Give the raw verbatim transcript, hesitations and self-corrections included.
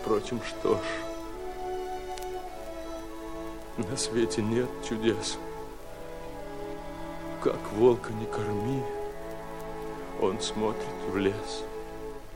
Впрочем, что ж, на свете нет чудес. Как волка не корми, он смотрит в лес.